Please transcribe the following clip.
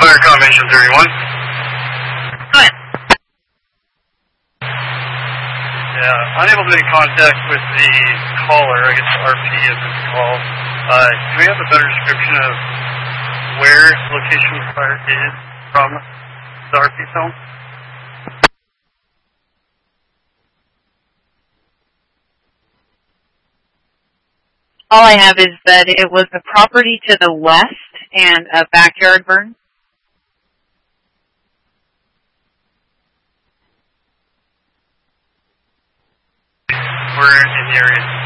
Center Combination 31. Go ahead. Yeah, unable to make contact with the caller, I guess RP as it's called. Do we have a better description of where location the fire is from the RP zone? All I have is that it was a property to the west and a backyard burn. We're in the area